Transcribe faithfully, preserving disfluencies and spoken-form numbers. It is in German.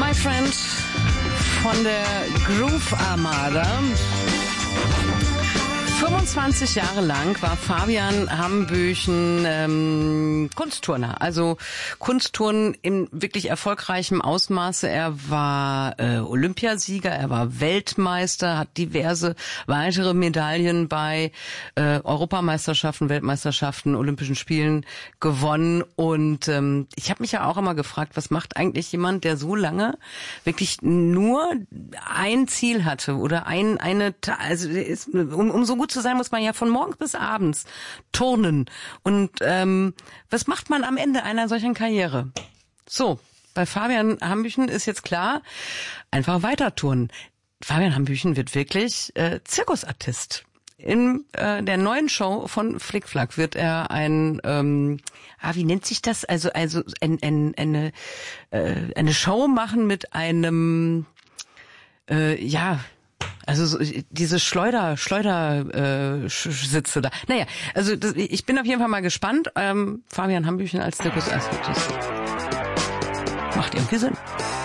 My Friend von der Groove Armada. fünfundzwanzig Jahre lang war Fabian Hambüchen ähm, Kunstturner, also Kunstturnen in wirklich erfolgreichem Ausmaße. Er war äh, Olympiasieger, er war Weltmeister, hat diverse weitere Medaillen bei äh, Europameisterschaften, Weltmeisterschaften, Olympischen Spielen gewonnen. Und ähm, ich habe mich ja auch immer gefragt, was macht eigentlich jemand, der so lange wirklich nur ein Ziel hatte oder ein eine, also ist, um, um so gut zu sein, muss man ja von morgens bis abends turnen. Und ähm, was macht man am Ende einer solchen Karriere? So, bei Fabian Hambüchen ist jetzt klar, einfach weiter turnen. Fabian Hambüchen wird wirklich äh, Zirkusartist. In äh, der neuen Show von Flickflack wird er ein, ähm, ah, wie nennt sich das? Also also ein, ein, eine äh, eine Show machen mit einem, äh, ja. Also so, diese Schleuder, Schleuder äh, Sitze da. Naja, also das, ich bin auf jeden Fall mal gespannt. Ähm, Fabian Hambüchen als Zirkusartist. Macht irgendwie Sinn.